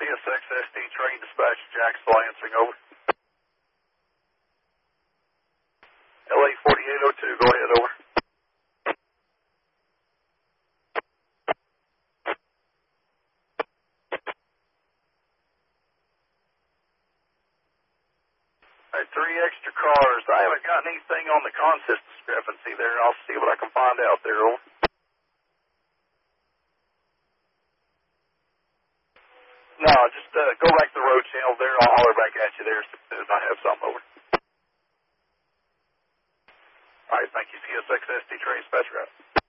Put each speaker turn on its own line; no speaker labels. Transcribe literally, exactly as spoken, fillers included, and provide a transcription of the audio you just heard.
S X S D train dispatch, Jackson Lansing, over. L A forty-eight oh two, go ahead, over. All right, three extra cars. I haven't got anything on the consist discrepancy there. I'll see what I can find out there, over. No, just uh, go back to the road channel there. I'll holler back at you there as soon as I have something, over. All right, thank you, C S X S D train dispatch route.